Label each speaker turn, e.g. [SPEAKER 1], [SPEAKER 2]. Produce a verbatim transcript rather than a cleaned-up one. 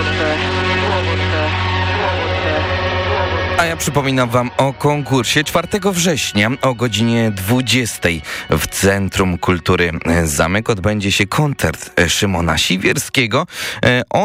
[SPEAKER 1] A ja przypominam wam o konkursie czwartego września o godzinie dwudziestej w Centrum Kultury Zamek odbędzie się koncert Szymona Siwierskiego. On